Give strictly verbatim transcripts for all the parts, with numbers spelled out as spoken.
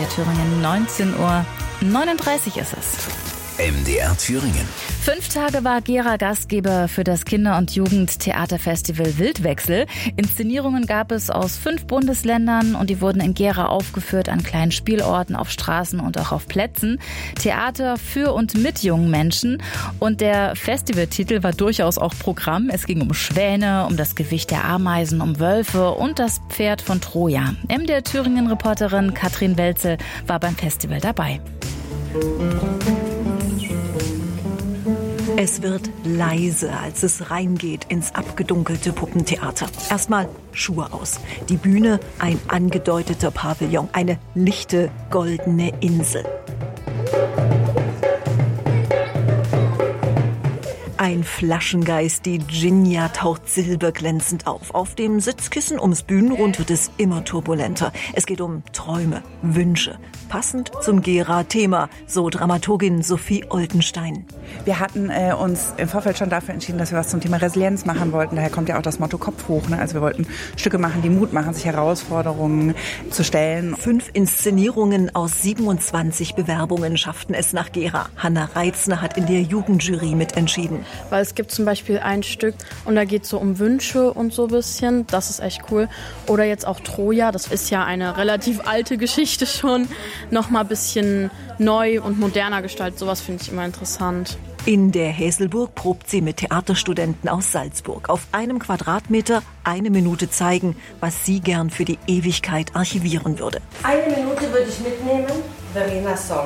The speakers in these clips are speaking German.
R Thüringen, neunzehn Uhr neununddreißig ist es. M D R Thüringen. Fünf Tage war Gera Gastgeber für das Kinder- und Jugendtheaterfestival Wildwechsel. Inszenierungen gab es aus fünf Bundesländern und die wurden in Gera aufgeführt an kleinen Spielorten, auf Straßen und auch auf Plätzen. Theater für und mit jungen Menschen. Und der Festivaltitel war durchaus auch Programm. Es ging um Schwäne, um das Gewicht der Ameisen, um Wölfe und das Pferd von Troja. M D R Thüringen-Reporterin Katrin Welzel war beim Festival dabei. Es wird leise, als es reingeht ins abgedunkelte Puppentheater. Erstmal Schuhe aus. Die Bühne, ein angedeuteter Pavillon, eine lichte, goldene Insel. Ein Flaschengeist, die Ginja taucht silberglänzend auf. Auf dem Sitzkissen ums Bühnenrund wird es immer turbulenter. Es geht um Träume, Wünsche. Passend zum Gera-Thema, so Dramaturgin Sophie Oldenstein. Wir hatten äh, uns im Vorfeld schon dafür entschieden, dass wir was zum Thema Resilienz machen wollten. Daher kommt ja auch das Motto Kopf hoch. Ne? Also wir wollten Stücke machen, die Mut machen, sich Herausforderungen zu stellen. Fünf Inszenierungen aus siebenundzwanzig Bewerbungen schafften es nach Gera. Hanna Reitzner hat in der Jugendjury mitentschieden. Weil es gibt zum Beispiel ein Stück und da geht es so um Wünsche und so ein bisschen. Das ist echt cool. Oder jetzt auch Troja, das ist ja eine relativ alte Geschichte schon. Noch mal ein bisschen neu und moderner gestaltet. Sowas finde ich immer interessant. In der Häselburg probt sie mit Theaterstudenten aus Salzburg. Auf einem Quadratmeter eine Minute zeigen, was sie gern für die Ewigkeit archivieren würde. Eine Minute würde ich mitnehmen. Verenas Song.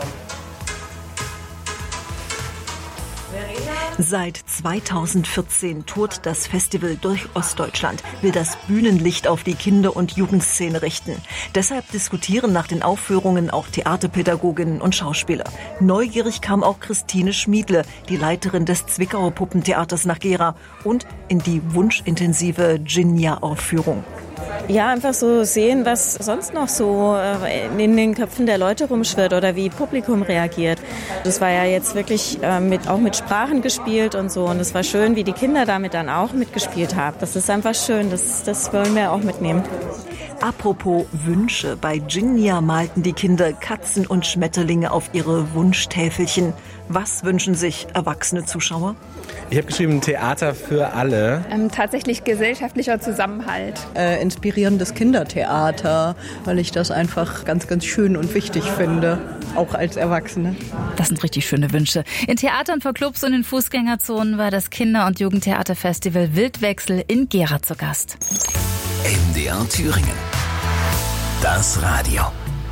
Seit zweitausendvierzehn tourt das Festival durch Ostdeutschland, will das Bühnenlicht auf die Kinder- und Jugendszene richten. Deshalb diskutieren nach den Aufführungen auch Theaterpädagoginnen und Schauspieler. Neugierig kam auch Christine Schmiedle, die Leiterin des Zwickauer Puppentheaters, nach Gera und in die wunschintensive Ginja-Aufführung. Ja, einfach so sehen, was sonst noch so in den Köpfen der Leute rumschwirrt oder wie Publikum reagiert. Das war ja jetzt wirklich mit, auch mit Sprachen gespielt und so. Und es war schön, wie die Kinder damit dann auch mitgespielt haben. Das ist einfach schön, das, das wollen wir auch mitnehmen. Apropos Wünsche, bei Ginja malten die Kinder Katzen und Schmetterlinge auf ihre Wunschtäfelchen. Was wünschen sich erwachsene Zuschauer? Ich habe geschrieben, Theater für alle. Ähm, tatsächlich gesellschaftlicher Zusammenhalt. Äh, inspirierendes Kindertheater, weil ich das einfach ganz, ganz schön und wichtig finde, auch als Erwachsene. Das sind richtig schöne Wünsche. In Theatern für Clubs und in Fußgängerzonen war das Kinder- und Jugendtheaterfestival Wildwechsel in Gera zu Gast. M D R Thüringen. Das Radio.